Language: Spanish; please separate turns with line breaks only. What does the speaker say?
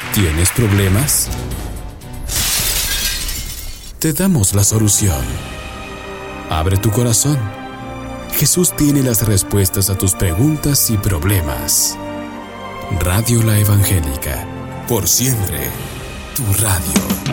¿Tienes problemas? Te damos la solución. Abre tu corazón. Jesús tiene las respuestas a tus preguntas y problemas. Radio La Evangélica, por siempre, tu radio.